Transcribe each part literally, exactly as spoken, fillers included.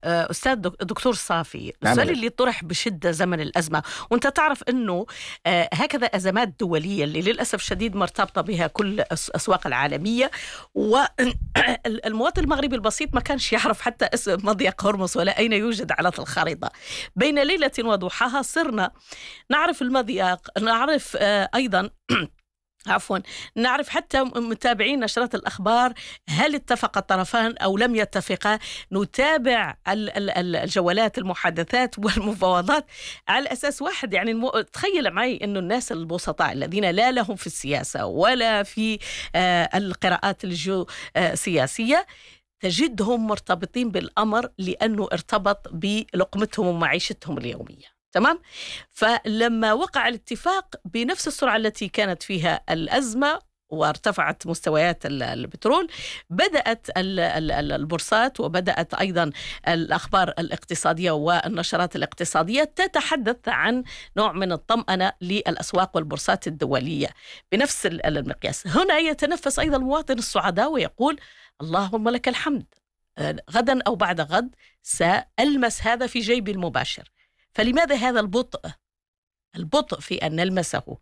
أستاذ دكتور صافي، نعم السؤال اللي طرح بشدة زمن الأزمة، وأنت تعرف أنه هكذا أزمات دولية اللي للأسف شديد مرتبطة بها كل الأسواق العالمية، والمواطن المغربي البسيط ما كانش يعرف حتى اسم مضيق هرمز ولا أين يوجد على الخريطة. بين ليلة وضحاها صرنا نعرف المضيق، نعرف أيضا عفوا نعرف حتى متابعين نشرات الأخبار هل اتفق الطرفان أو لم يتفقا، نتابع الجولات المحادثات والمفاوضات على أساس واحد. يعني المو... تخيل معي أنه الناس البسطاء الذين لا لهم في السياسة ولا في آه القراءات الجيوسياسية تجدهم مرتبطين بالأمر لأنه ارتبط بلقمتهم ومعيشتهم اليومية. تمام؟ فلما وقع الاتفاق بنفس السرعة التي كانت فيها الأزمة وارتفعت مستويات البترول، بدأت البورصات وبدأت أيضا الأخبار الاقتصادية والنشرات الاقتصادية تتحدث عن نوع من الطمأنة للأسواق والبورصات الدولية بنفس المقياس. هنا يتنفس أيضا المواطن السعداء ويقول اللهم لك الحمد، غدا أو بعد غد سألمس هذا في جيبي المباشر. فلماذا هذا البطء البطء في أن نلمسه؟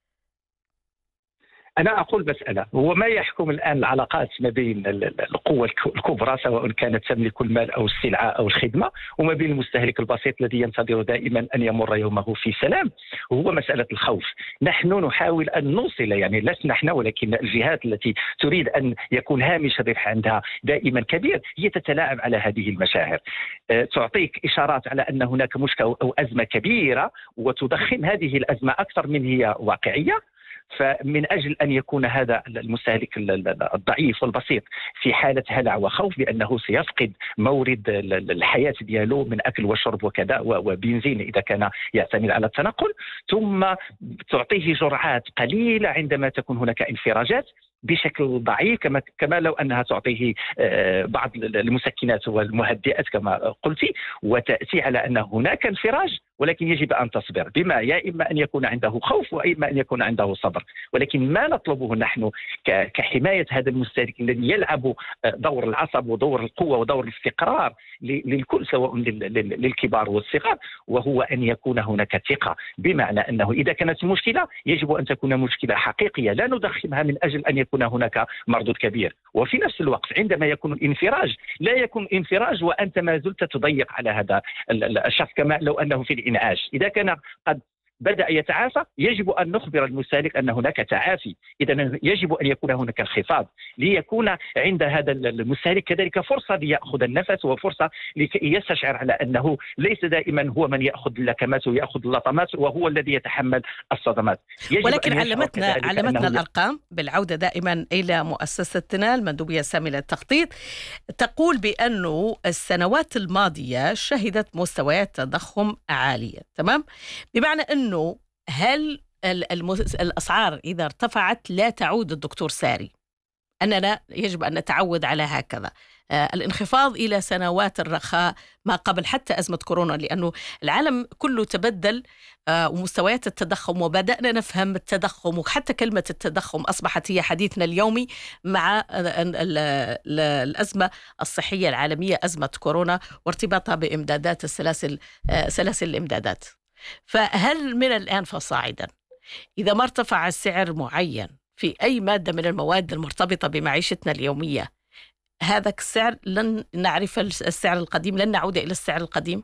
أنا أقول مسألة، هو ما يحكم الآن العلاقات ما بين القوى الكبرى سواء كانت تملك المال أو السلعة أو الخدمة وما بين المستهلك البسيط الذي ينتظر دائما أن يمر يومه في سلام، هو مسألة الخوف. نحن نحاول أن نوصل، يعني لسنا نحن ولكن الجهات التي تريد أن يكون هامش الربح عندها دائما كبير هي تتلاعب على هذه المشاعر، تعطيك إشارات على أن هناك مشكلة أو أزمة كبيرة وتضخم هذه الأزمة أكثر من هي واقعية. فمن أجل أن يكون هذا المستهلك الضعيف والبسيط في حالة هلع وخوف بأنه سيفقد مورد الحياة دياله من أكل وشرب وكذا وبنزين إذا كان يعتمد على التنقل، ثم تعطيه جرعات قليلة عندما تكون هناك انفراجات بشكل ضعيف، كما كما لو أنها تعطيه بعض المسكنات والمهدئات كما قلتي، وتأتي على أن هناك انفراج ولكن يجب أن تصبر، بما يا إما أن يكون عنده خوف وإما أن يكون عنده صبر. ولكن ما نطلبه نحن كحماية هذا المستهلك الذي يلعب دور العصب ودور القوة ودور الاستقرار للكل سواء للكبار والصغار، وهو أن يكون هناك ثقة، بمعنى أنه إذا كانت مشكلة يجب أن تكون مشكلة حقيقية لا نضخمها من أجل أن يكون هناك مردود كبير. وفي نفس الوقت عندما يكون الانفراج لا يكون انفراج وأنت ما زلت تضيق على هذا الشخص كما لو أنه في الإنعاش. إذا كان قد بدأ يتعافى يجب أن نخبر المستهلك أن هناك تعافي، إذا يجب أن يكون هناك انخفاض ليكون عند هذا المستهلك كذلك فرصة ليأخذ النفس وفرصة لكي يستشعر على أنه ليس دائما هو من يأخذ اللكمات ويأخذ اللطمات وهو الذي يتحمل الصدمات. ولكن علمتنا علمتنا الأرقام بالعودة دائما إلى مؤسستنا المندوبية السامية للتخطيط تقول بأنه السنوات الماضية شهدت مستويات تضخم عالية. تمام؟ بمعنى أن إنه هل الأسعار إذا ارتفعت لا تعود الدكتور ساري، أننا يجب أن نتعود على هكذا آه الانخفاض إلى سنوات الرخاء ما قبل حتى أزمة كورونا، لأنه العالم كله تبدل آه ومستويات التضخم وبدأنا نفهم التضخم، وحتى كلمة التضخم أصبحت هي حديثنا اليومي مع الأزمة الصحية العالمية أزمة كورونا وارتباطها بإمدادات السلاسل آه سلاسل الإمدادات. فهل من الآن فصاعدا إذا ما ارتفع السعر معين في أي مادة من المواد المرتبطة بمعيشتنا اليومية هذا السعر لن نعرف السعر القديم، لن نعود إلى السعر القديم؟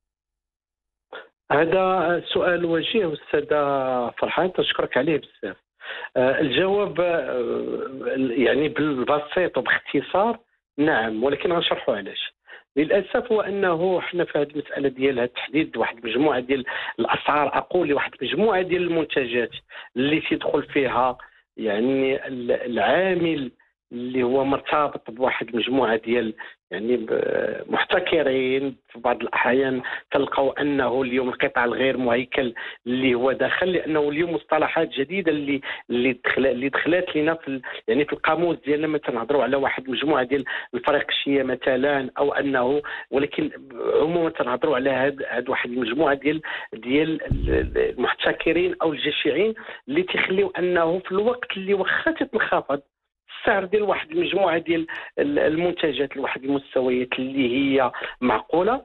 هذا سؤال وجيه أستاذة فرحان، تشكرك عليه بزاف. الجواب يعني بالبسيط وباختصار نعم، ولكن غنشرحوا علاش. للاسف هو انه حنا في هذه المساله ديال التحديد واحد مجموعه ديال الاسعار، اقول لواحد مجموعه ديال المنتجات اللي تدخل فيها يعني العامل اللي هو مرتبط بواحد مجموعه ديال يعني محتكرين. في بعض الاحيان تلقوا انه اليوم القطاع الغير مهيكل اللي هو داخل، لانه اليوم مصطلحات جديده اللي اللي دخلت اللي دخلت لنا في يعني في القاموس ديالنا، مثلا نهضروا على واحد مجموعه ديال الفريقشيه مثلا، او انه ولكن عموما تنهضروا على هاد هاد واحد المجموعه ديال ديال المحتكرين او الجشعين اللي تيخليو انه في الوقت اللي واخا تتنخفض السعر ديال واحد المجموعه ديال المنتجات لواحد المستويات اللي هي معقوله،